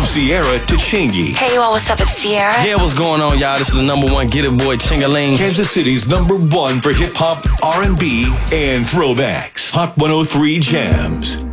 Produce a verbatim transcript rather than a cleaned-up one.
From Sierra to Chingy. Hey, you all, what's up? It's Sierra. Yeah, what's going on, y'all? This is the number one Get It Boy, Chingaling. Kansas City's number one for hip hop, R and B, and throwbacks. Hot one oh three Jams.